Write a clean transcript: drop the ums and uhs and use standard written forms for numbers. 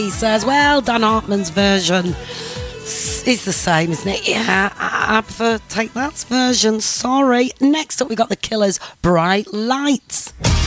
He says, well, Dan Hartman's version is the same, isn't it? Yeah, I prefer Take That's version. Sorry. Next up, we got The Killers, Bright Lights.